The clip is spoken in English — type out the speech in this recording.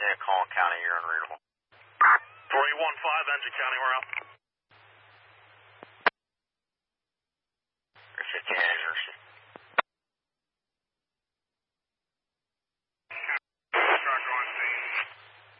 Yeah, Collin County, you're unreadable. 315, Engine County, we're out.